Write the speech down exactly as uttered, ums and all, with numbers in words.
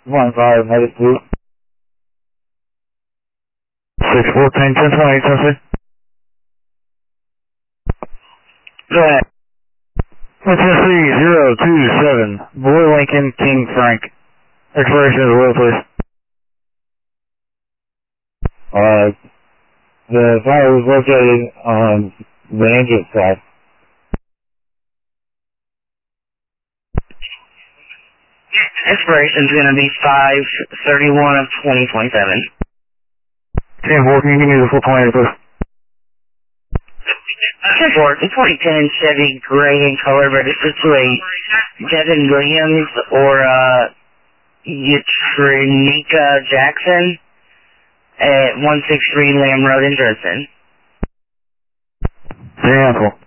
one five, Medic Blue. six fourteen, ten twenty, Tennessee. Go ahead. Tennessee, zero two seven, Boy Lincoln, King Frank. Expiration of the wheel, please. Uh, the fire was located on the engine side. Expiration's going to be five thirty-one of twenty twenty-seven. ten four, can you give me the full twenty, please? ten four, it's a twenty ten Chevy gray in color, registered to a Devin Williams or uh, Yatrinika Jackson at one sixty-three Lamb Road in Dresden. Very helpful.